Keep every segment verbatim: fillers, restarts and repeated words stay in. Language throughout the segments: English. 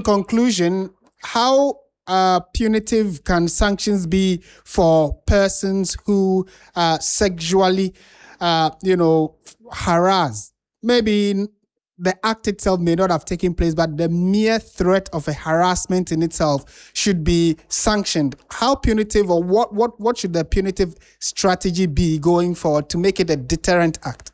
conclusion, how uh, punitive can sanctions be for persons who uh, sexually, uh, you know, harass? Maybe the act itself may not have taken place, but the mere threat of a harassment in itself should be sanctioned. How punitive, or what, what, what should the punitive strategy be going forward to make it a deterrent act?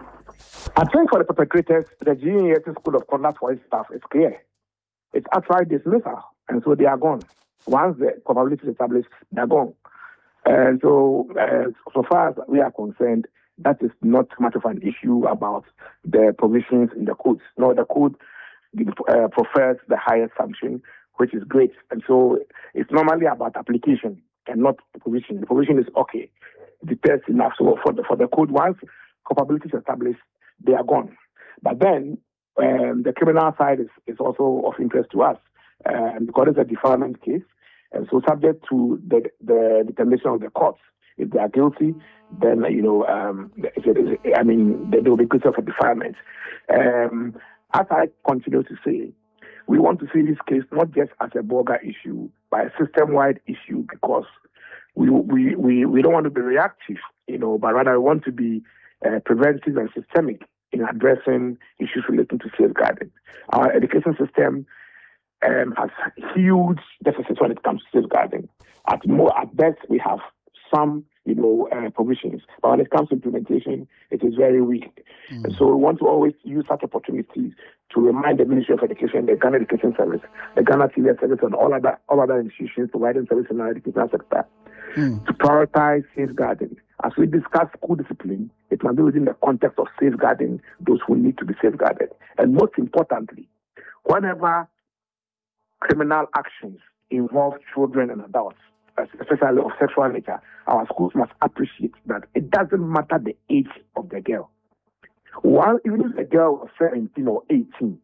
I think for the perpetrators, the G N A S Code of Conduct for its staff is clear. It's outright dismissal, and so they are gone. Once the probability is established, they are gone. And so, uh, so far as we are concerned, that is not much of an issue about the provisions in the code. No, the code uh, prefers the highest sanction, which is great. And so it's normally about application and not the provision. The provision is okay. It depends enough. So for the, for the code, once culpability is established, they are gone. But then um, the criminal side is, is also of interest to us uh, because it's a defilement case. And so subject to the, the determination of the courts, if they are guilty, then, you know, um, if it is, I mean, there will be guilty of a defilement. Um, as I continue to say, we want to see this case not just as a Bolga issue, but a system-wide issue, because we, we, we, we don't want to be reactive, you know, but rather we want to be uh, preventive and systemic in addressing issues relating to safeguarding. Our education system um, has huge deficits when it comes to safeguarding. At more, at best, we have some, you know, uh, provisions, but when it comes to implementation, it is very weak. Mm. And so we want to always use such opportunities to remind the Ministry of Education, the Ghana Education Service, the Ghana T V Service, and all other all other institutions providing service in our education sector mm. to prioritize safeguarding. As we discuss school discipline, it must be within the context of safeguarding those who need to be safeguarded. And most importantly, whenever criminal actions involve children and adults, especially of sexual nature, our schools must appreciate that it doesn't matter the age of the girl. While even if the girl was seventeen or eighteen,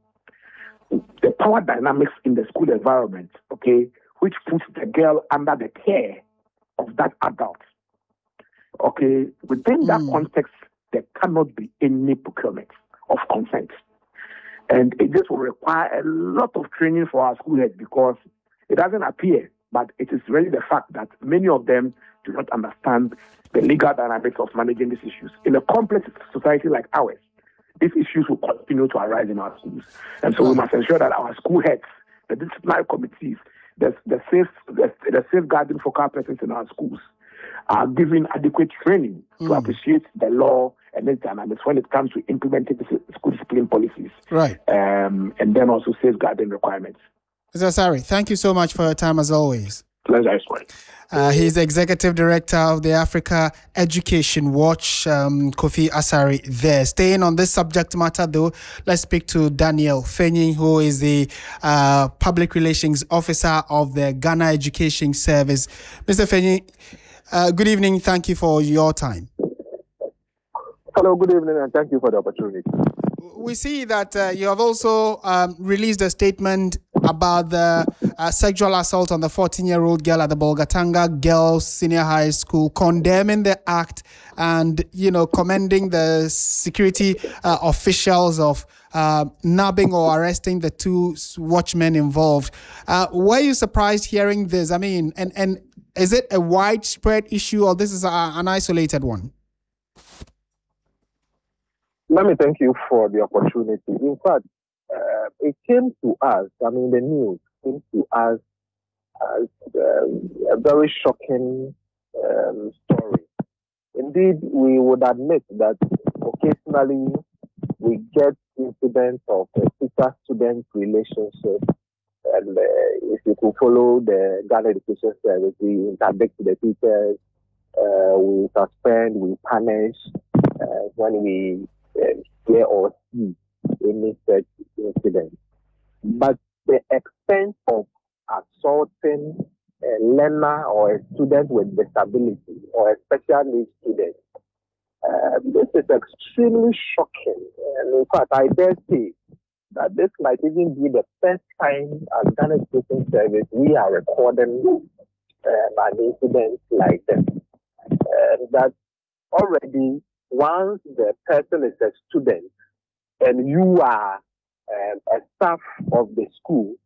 the power dynamics in the school environment, okay, which puts the girl under the care of that adult, okay, within that mm. context, there cannot be any procurement of consent. And it just will require a lot of training for our school heads, because it doesn't appear, but it is really the fact that many of them do not understand the legal dynamics of managing these issues. In a complex society like ours, these issues will continue to arise in our schools. And so we must ensure that our school heads, the disciplinary committees, the, the, safe, the, the safeguarding focal persons in our schools are given adequate training mm. to appreciate the law and its dynamics when it comes to implementing the school discipline policies. Right. Um, and then also safeguarding requirements. Mister Asare, thank you so much for your time as always. Pleasure is mine. Uh, he's the Executive Director of the Africa Education Watch, um, Kofi Asare there. Staying on this subject matter, though, let's speak to Daniel Fenyi, who is the uh, Public Relations Officer of the Ghana Education Service. Mister Fenyi, uh, good evening. Thank you for your time. Hello, good evening, and thank you for the opportunity. We see that uh, you have also um, released a statement about the uh, sexual assault on the fourteen-year-old girl at the Bolgatanga Girls Senior High School, condemning the act and, you know, commending the security uh, officials of uh, nabbing or arresting the two watchmen involved. Uh, were you surprised hearing this? I mean, and, and is it a widespread issue, or this is a, an isolated one? Let me thank you for the opportunity. In fact, uh, it came to us, I mean, the news came to us as um, a very shocking um, story. Indeed, we would admit that occasionally we get incidents of a teacher-student relationship, and uh, if you could follow the Ghana Education Service, we interdict the teachers, uh, we suspend, we punish uh, when we Uh, hear or see any such incident. But the extent of assaulting a learner or a student with disability or a special needs student, uh, this is extremely shocking. And in fact, I dare say that this might even be the first time as Ghana Education Service we are recording uh, an incident like this. Uh, that already, once the person is a student and you are um, a staff of the school,